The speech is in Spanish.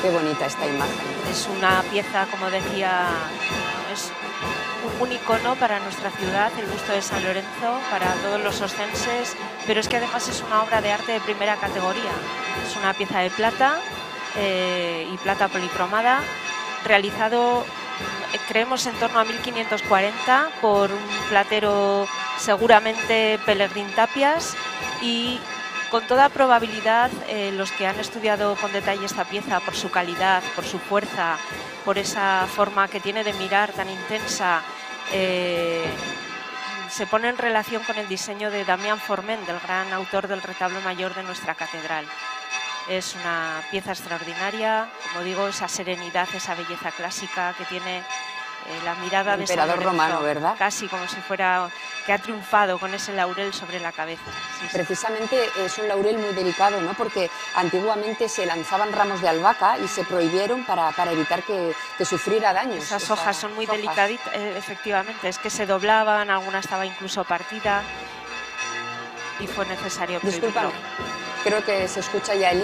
Qué bonita esta imagen. Es una pieza, como decía, es un icono para nuestra ciudad, el busto de San Lorenzo, para todos los oscenses, pero es que además es una obra de arte de primera categoría. Es una pieza de plata y plata policromada, realizado, creemos, en torno a 1540 por un platero, seguramente Pelegrín Tapias, y con toda probabilidad los que han estudiado con detalle esta pieza, por su calidad, por su fuerza, por esa forma que tiene de mirar tan intensa, se pone en relación con el diseño de Damián Forment, del gran autor del retablo mayor de nuestra catedral. Es una pieza extraordinaria, como digo, esa serenidad, esa belleza clásica que tiene la mirada de emperador romano, ¿verdad? Casi como si fuera que ha triunfado con ese laurel sobre la cabeza. Sí, precisamente es un laurel muy delicado, ¿no? Porque antiguamente se lanzaban ramos de albahaca y se prohibieron para evitar que sufriera daños. Esas hojas son muy delicaditas, efectivamente, es que se doblaban, alguna estaba incluso partida y fue necesario prohibirlo. Discúlpame, creo que se escucha ya el